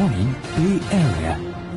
Morning Bay Area。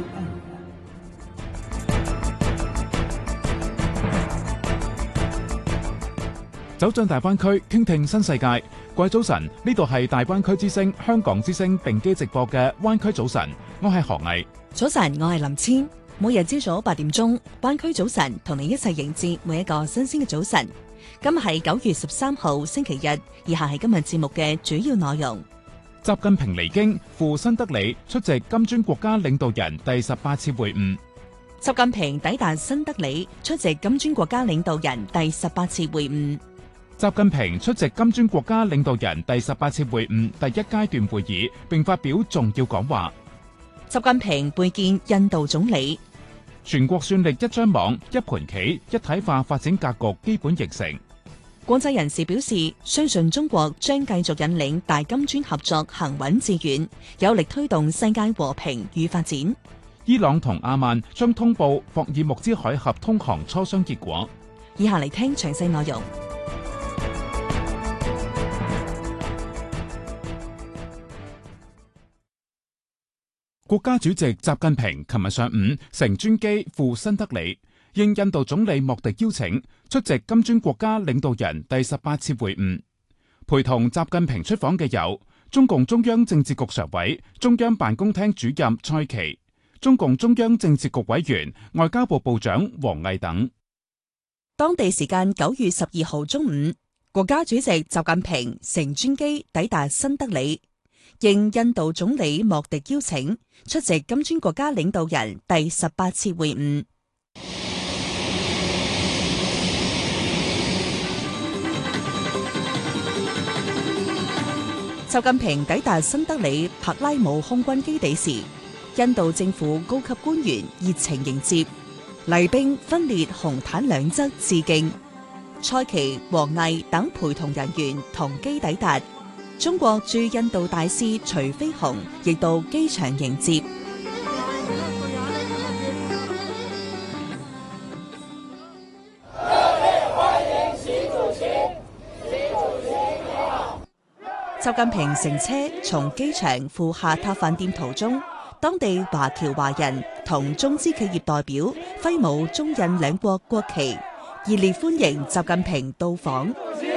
走進大灣區，傾聽新世界。各位早晨，呢度係大灣區之聲、香港之聲並機直播嘅灣區早晨，我係何毅。 早晨，我係林千。每日朝早8點鐘，灣區早晨同你一齊迎接每一個新鮮嘅早晨。今日係9月13號星期日，以下係今日節目嘅主要內容。 習近平離京赴新德里出席金磚國家領導人第18次會晤。 習近平抵達新德里出席金磚國家領導人第18次會晤。 習近平出席金磚國家領導人第18次會晤第一階段會議，並發表重要講話。 習近平會見印度總理。 全國算力一張網、一盤棋、一體化發展格局基本形成。 國際人士表示，相信中國將繼續引領大金磚合作行穩致遠，有力推動世界和平與發展。 伊朗同阿曼將通報霍爾木茲海峽通航磋商結果。 以下嚟聽詳細內容。 國家主席習近平琴日上午乘專機赴新德里，應印度總理莫迪邀請，出席金磚國家領導人第18次會晤。陪同習近平出訪嘅有中共中央政治局常委、中央辦公廳主任蔡奇、中共中央政治局委員、外交部部長王毅等。 當地時間9月12號中午，國家主席習近平乘專機抵達新德里，應印度總理莫迪邀請，出席金磚國家領導人第18次會晤。習近平抵達新德里柏拉姆空軍基地時，印度政府高級官員熱情迎接，禮兵分列紅毯兩側致敬。蔡奇、王毅等陪同人員同機抵達。中國駐印度大使徐飛鴻亦到機場迎接。習近平乘車從機場赴下榻飯店途中，當地華僑華人同中資企業代表揮舞中印兩國國旗，熱烈歡迎習近平到訪。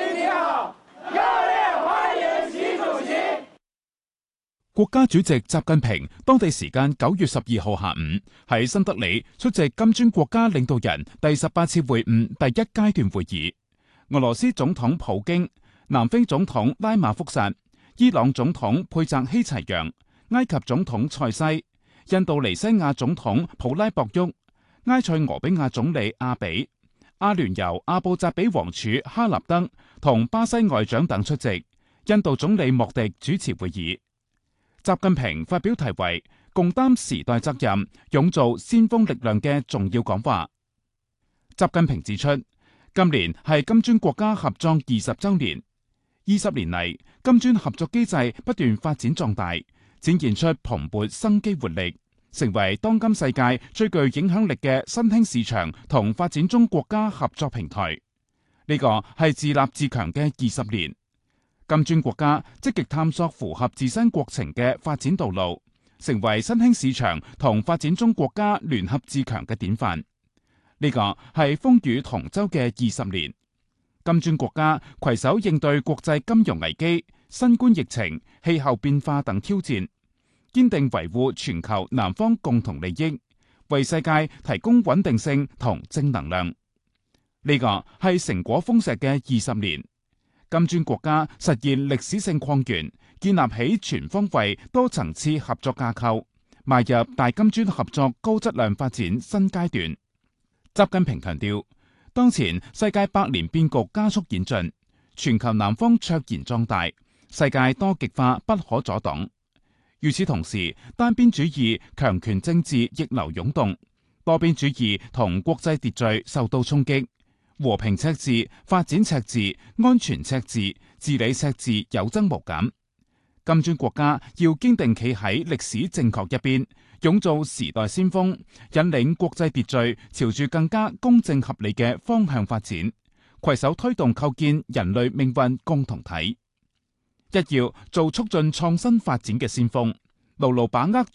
國家主席習近平當地時間9月12號下午喺新德里出席金磚國家領導人第18次會晤第一階段會議。俄羅斯總統普京、南非總統拉馬福薩、伊朗總統佩澤希齊揚、埃及總統塞西、印度尼西亞總統普拉博沃、埃塞俄比亞總理阿比、阿聯酋阿布扎比王儲哈納登同巴西外長等出席。印度總理莫迪主持會議。習近平發表題為《共擔時代責任，勇做先鋒力量》嘅重要講話。習近平指出，今年係金磚國家合作20周年，20年嚟，金磚合作機制不斷發展壯大，展現出蓬勃生機活力，成為當今世界最具影響力嘅新興市場同發展中國家合作平台。呢個係自立自強嘅20年。金磚國家積極探索符合自身國情嘅發展道路，成為新興市場同發展中國家聯合自強嘅典範。呢個係風雨同舟嘅20年。金磚國家攜手應對國際金融危機、新冠疫情、氣候變化等挑戰，堅定維護全球南方共同利益，為世界提供穩定性同正能量。呢個係成果豐碩嘅20年。金磚國家實現歷史性擴員，建立起全方位多層次合作架構，邁入大金磚合作高質量發展新階段。習近平強調，當前世界百年變局加速演進，全球南方卓然壯大，世界多極化不可阻擋。與此同時，單邊主義、強權政治逆流湧動，多邊主義同國際秩序受到衝擊。和平赤字、發展赤字、安全赤字、治理赤字有增無減。金磚國家要堅定企喺歷史正確一邊，勇做時代先鋒，引領國際秩序朝住更加公正合理嘅方向發展，攜手推動構建人類命運共同體。一要做促進創新發展嘅先鋒，牢牢把握